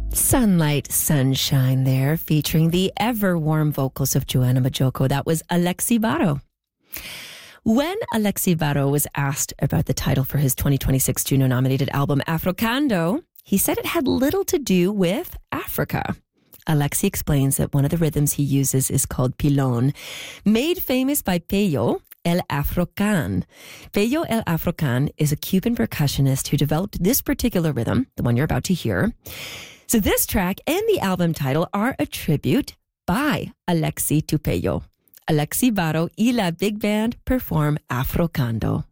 Sunlight, Sunshine there, featuring the ever-warm vocals of Joanna Majoko. That was Alexi Baro. When Alexi Baro was asked about the title for his 2026 Juno-nominated album, Africando, he said it had little to do with Africa. Alexi explains that one of the rhythms he uses is called pilon, made famous by Peyo El Afrocan. Peyo El Afrocan is a Cuban percussionist who developed this particular rhythm, the one you're about to hear. So this track and the album title are a tribute by Alexi to Peyo. Alexi Baro y la Big Band perform Africando.